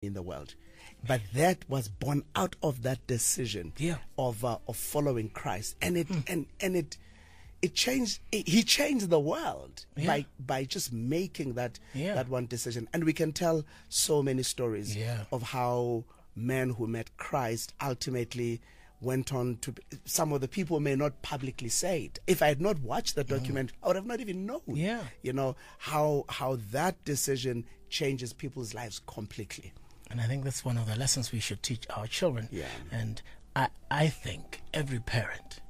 in the world. But that was born out of that decision of following Christ, and it changed. He changed the world by just making that one decision. And we can tell so many stories of how men who met Christ ultimately went on to. Some of the people may not publicly say it. If I had not watched the document, I would have not even known. You know how that decision changes people's lives completely. And I think that's one of the lessons we should teach our children. And I think every parent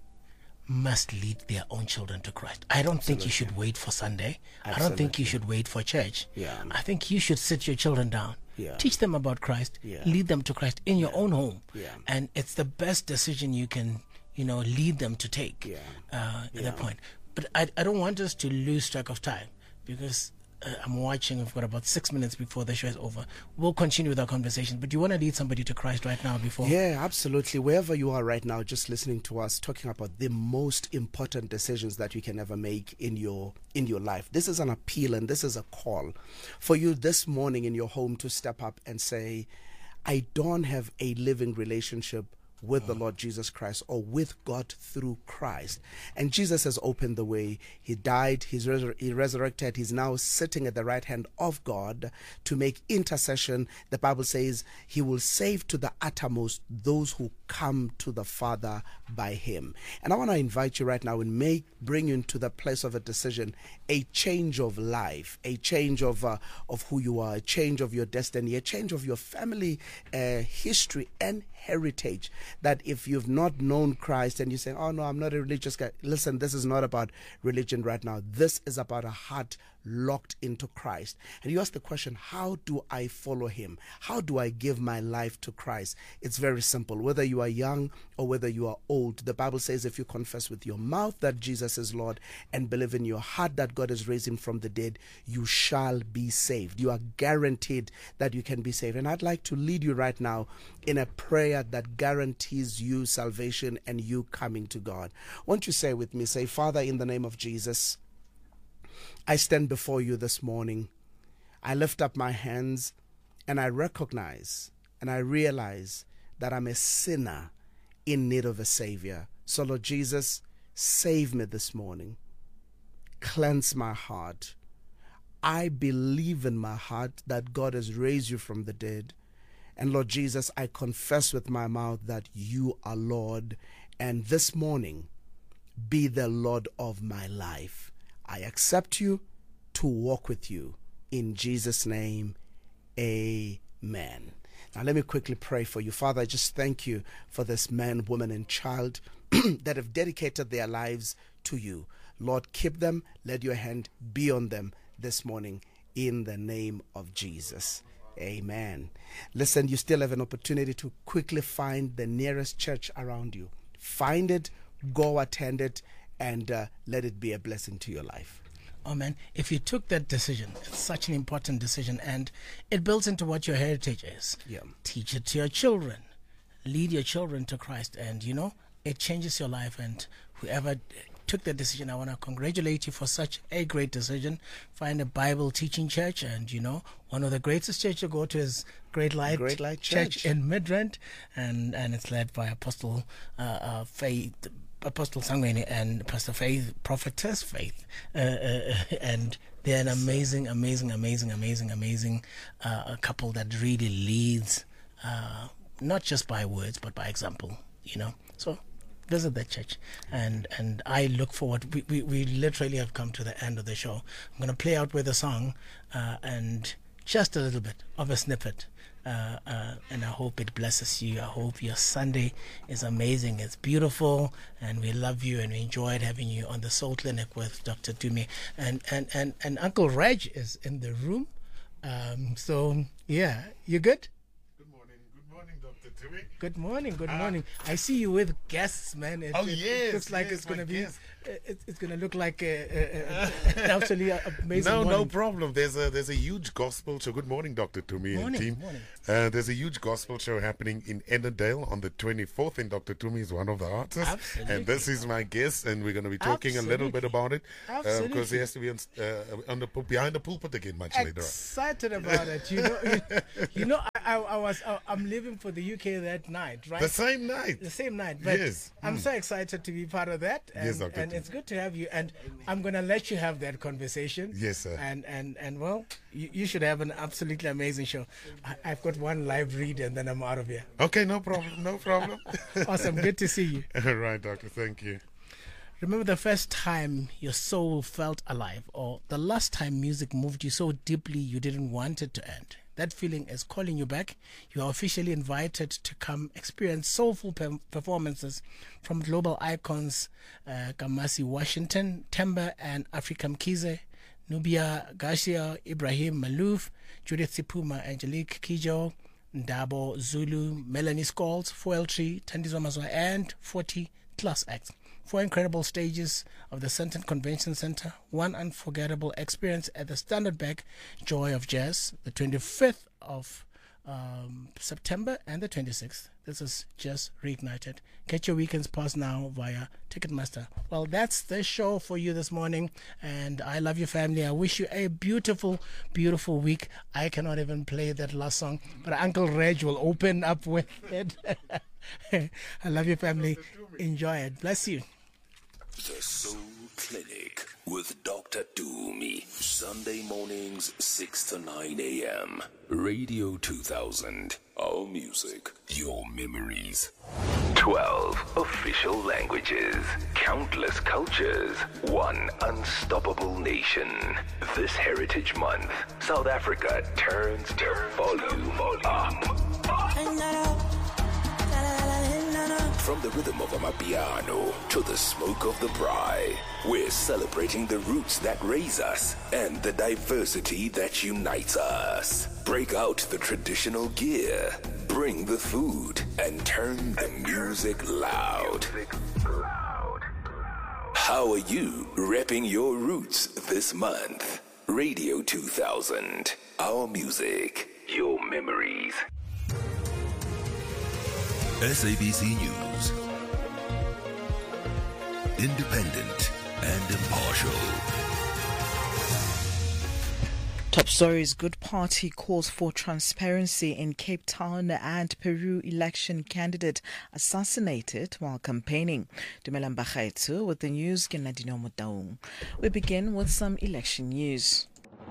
must lead their own children to Christ. I don't think you should wait for Sunday. I don't think you should wait for church. I think you should sit your children down. Teach them about Christ. Lead them to Christ in your own home. And it's the best decision you can, lead them to take at that point. But I don't want us to lose track of time, because I'm watching. We've got about 6 minutes before the show is over. We'll continue with our conversation. But you want to lead somebody to Christ right now before? Yeah, absolutely. Wherever you are right now, just listening to us talking about the most important decisions that you can ever make in your life. This is an appeal and this is a call for you this morning in your home to step up and say, I don't have a living relationship with the Lord Jesus Christ, or with God through Christ. And Jesus has opened the way. He died, he resurrected, he's now sitting at the right hand of God to make intercession. The Bible says he will save to the uttermost those who come to the Father by him. And I want to invite you right now and bring you into the place of a decision, a change of life, a change of who you are, a change of your destiny, a change of your family history and heritage. That if you've not known Christ and you're saying, oh no, I'm not a religious guy, listen, this is not about religion right now. This is about a heart locked into Christ. And you ask the question, how do I follow him? How do I give my life to Christ? It's very simple. Whether you are young or whether you are old, the Bible says if you confess with your mouth that Jesus is Lord and believe in your heart that God has raised him from the dead, you shall be saved. You are guaranteed that you can be saved. And I'd like to lead you right now in a prayer that guarantees you salvation and you coming to God. Won't you say with me, say, Father, in the name of Jesus, I stand before you this morning. I lift up my hands and I recognize and I realize that I'm a sinner in need of a Savior. So Lord Jesus, save me this morning. Cleanse my heart. I believe in my heart that God has raised you from the dead. And Lord Jesus, I confess with my mouth that you are Lord. And this morning, be the Lord of my life. I accept you to walk with you. In Jesus' name, amen. Now let me quickly pray for you. Father, I just thank you for this man, woman, and child that have dedicated their lives to you. Lord, keep them. Let your hand be on them this morning in the name of Jesus. Amen. Listen, you still have an opportunity to quickly find the nearest church around you. Find it, go attend it, and let it be a blessing to your life. Oh man, if you took that decision, it's such an important decision, and it builds into what your heritage is. Teach it to your children. Lead your children to Christ, and it changes your life. And whoever took that decision, I want to congratulate you for such a great decision. Find a Bible teaching church, and one of the greatest church to go to is Great Light Church in Midrand, and it's led by Apostle Sangweni and Pastor Faith, Prophetess Faith, and they're an amazing couple that really leads, not just by words but by example. So visit that church, and I look forward. We literally have come to the end of the show. I'm going to play out with a song and just a little bit of a snippet. And I hope it blesses you. I hope your Sunday is amazing. It's beautiful, and we love you, and we enjoyed having you on the Soul Clinic with Dr. Tumi, and Uncle Reg is in the room. So yeah, you good? Good morning, Dr. Tumi. Good morning. Good morning. I see you with guests, man. Yes. It looks like it's going to be. It's going to look like an absolutely amazing. No problem. There's a huge gospel show. Good morning, Dr. Tumi and team. Morning. There's a huge gospel show happening in Ennerdale on the 24th, and Dr. Tumi is one of the artists. Absolutely. And this is my guest, and we're going to be talking a little bit about it. Because he has to be behind the pulpit again much later on. Excited about it. I'm leaving for the UK that night, right? The same night. But yes. I'm so excited to be part of that. And, yes, Dr. And it's good to have you. And I'm going to let you have that conversation. Yes, sir. And well, you should have an absolutely amazing show. I've got one live read and then I'm out of here. Okay, no problem. Awesome. Good to see you. All right, Doctor. Thank you. Remember the first time your soul felt alive, or the last time music moved you so deeply you didn't want it to end? That feeling is calling you back. You are officially invited to come experience soulful performances from global icons Kamasi Washington, Temba and Africa Mkhize, Nubia Garcia, Ibrahim Malouf, Judith Sipuma, Angelique Kidjo, Ndabo Zulu, Melanie Scholes, Foeltree, Thandiswa Mazwa, and 40 plus acts. 4 incredible stages of the Sandton Convention Center, 1 unforgettable experience at the Standard Bank Joy of Jazz, the 25th of September and the 26th. This is just reignited. Get your weekends pass now via Ticketmaster. Well, that's the show for you this morning, and I love your family. I wish you a beautiful, beautiful week. I cannot even play that last song, but Uncle Reg will open up with it. I love your family. Enjoy it. Bless you. The Soul Clinic with Dr. Tumi. Sunday mornings, 6 to 9 a.m. Radio 2000. Our music, your memories. 12 official languages. Countless cultures. One unstoppable nation. This Heritage Month, South Africa turns the volume up. From the rhythm of Amapiano to the smoke of the braai, we're celebrating the roots that raise us and the diversity that unites us. Break out the traditional gear, bring the food, and turn the music loud. How are you repping your roots this month? Radio 2000, our music, your memories. SABC News. Independent and impartial. Top stories. Good Party calls for transparency in Cape Town and Peru election candidate assassinated while campaigning. Dumelang Bagaetsu with the news. Ke Nadine Motaung. We begin with some election news.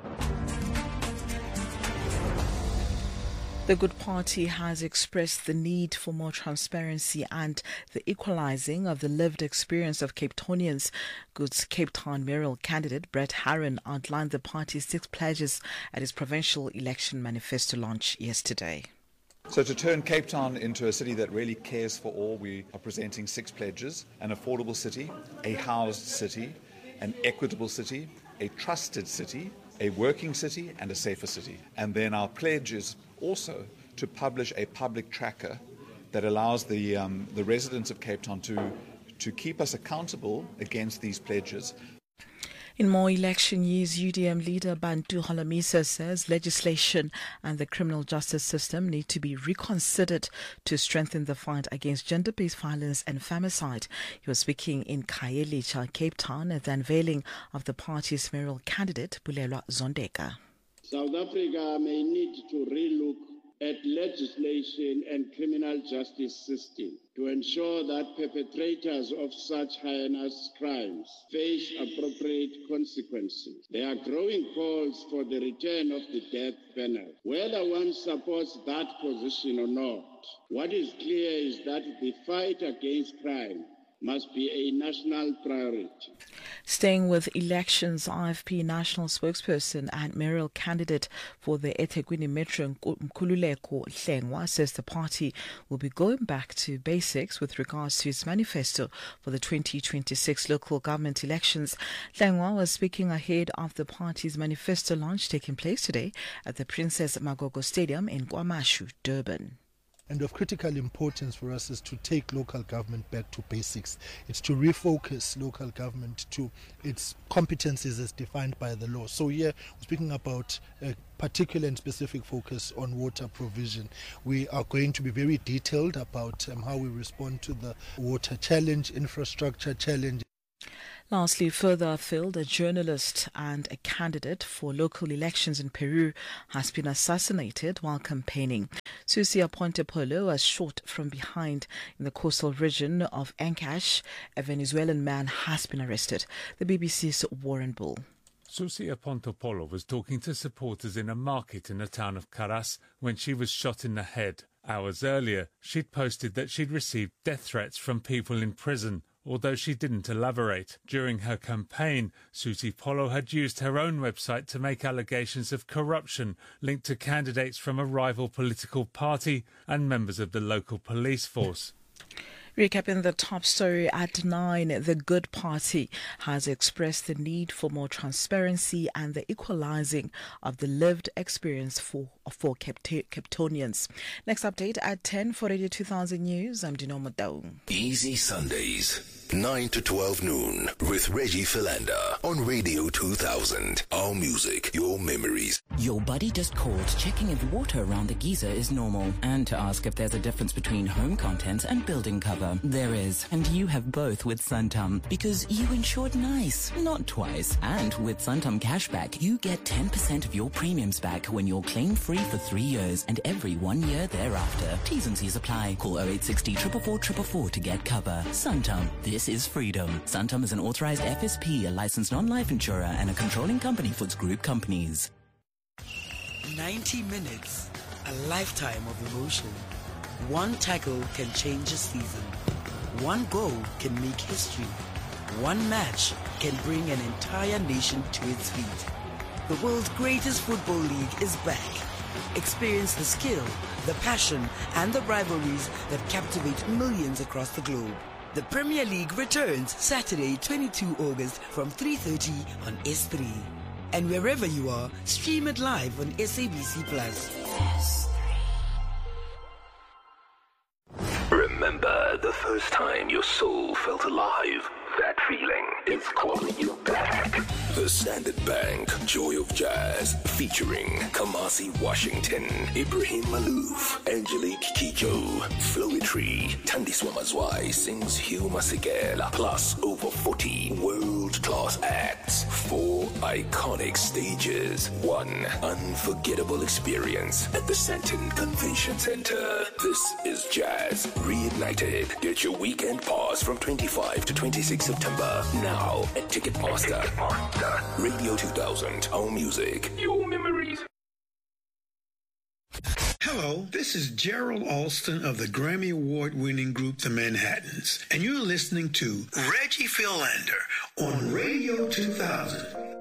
The Good Party has expressed the need for more transparency and the equalizing of the lived experience of Cape Townians. Good's Cape Town mayoral candidate Brett Harron outlined the party's 6 pledges at his provincial election manifesto launch yesterday. So to turn Cape Town into a city that really cares for all, we are presenting 6 pledges: an affordable city, a housed city, an equitable city, a trusted city, a working city, and a safer city. And then our pledge is also to publish a public tracker that allows the residents of Cape Town to keep us accountable against these pledges. In more election news, UDM leader Bantu Holomisa says legislation and the criminal justice system need to be reconsidered to strengthen the fight against gender-based violence and femicide. He was speaking in Khayelitsha, Cape Town, at the unveiling of the party's mayoral candidate, Bulelwa Zondeka. South Africa may need to relook at legislation and criminal justice system to ensure that perpetrators of such heinous crimes face appropriate consequences. There are growing calls for the return of the death penalty. Whether one supports that position or not, what is clear is that the fight against crime must be a national priority. Staying with elections, IFP national spokesperson and mayoral candidate for the eThekwini Metro, Nkululeko Hlengwa, says the party will be going back to basics with regards to its manifesto for the 2026 local government elections. Hlengwa was speaking ahead of the party's manifesto launch taking place today at the Princess Magogo Stadium in KwaMashu, Durban. and of critical importance for us is to take local government back to basics. It's to refocus local government to its competencies as defined by the law. So here we're speaking about a particular and specific focus on water provision. We are going to be very detailed about how we respond to the water challenge, infrastructure challenge. Lastly, further afield, a journalist and a candidate for local elections in Peru has been assassinated while campaigning. Susi Aponte Polo was shot from behind in the coastal region of Ancash. A Venezuelan man has been arrested. The BBC's Warren Bull. Susi Aponte Polo was talking to supporters in a market in the town of Caras when she was shot in the head. Hours earlier, she'd posted that she'd received death threats from people in prison, although she didn't elaborate. During her campaign, Susi Polo had used her own website to make allegations of corruption linked to candidates from a rival political party and members of the local police force. Recapping the top story at 9, the Good Party has expressed the need for more transparency and the equalizing of the lived experience for Capetonians. Next update at 10 for Radio 2000 News. I'm Dino Madau. Easy Sundays, 9 to 12 noon with Reggie Philander on Radio 2000. Our music, your memories. Your buddy just called checking if water around the geyser is normal and to ask if there's a difference between home contents and building cover. There is, and you have both with Santam because you insured nice, not twice. And with Santam Cashback, you get 10% of your premiums back when you're claim-free for 3 years and every 1 year thereafter. T's and C's apply. Call 0860 444 444 to get cover. Santam, this is freedom. Santam is an authorized FSP, a licensed non-life insurer, and a controlling company for its group companies. 90 minutes, a lifetime of emotion. One tackle can change a season. One goal can make history. One match can bring an entire nation to its feet. The world's greatest football league is back. Experience the skill, the passion, and the rivalries that captivate millions across the globe. The Premier League returns Saturday, 22 August from 3:30 on S3. And wherever you are, stream it live on SABC+. Remember the first time your soul felt alive? That feeling is calling you back. The Standard Bank Joy of Jazz featuring Kamasi Washington, Ibrahim Malouf, Angelique Kijo, Flowetry, Tandi Swamazwai sings Hugh Masekela, plus over 40 world-class acts, 4 iconic stages, 1 unforgettable experience at the Sandton Convention Center. This is Jazz Reignited. Get your weekend pass from 25 to 26 September now at Ticketmaster. Radio 2000, our music, your memories. Hello, this is Gerald Alston of the Grammy Award-winning group The Manhattans, and you're listening to Reggie Philander on Radio 2000.